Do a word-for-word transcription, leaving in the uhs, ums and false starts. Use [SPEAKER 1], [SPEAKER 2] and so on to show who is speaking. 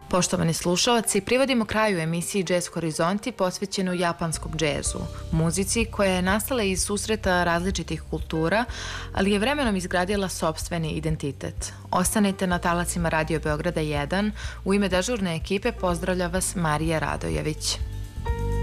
[SPEAKER 1] Poštovani slušalci, privodimo kraju emisiji Jazz Horizonti posvećenu japanskom džezu, muzici koja je nastala iz susreta različitih kultura, ali je vremenom izgradila sopstveni identitet. Ostanite na talacima Radio Beograda jedan, u ime dežurne ekipe pozdravlja vas Marija Radojević.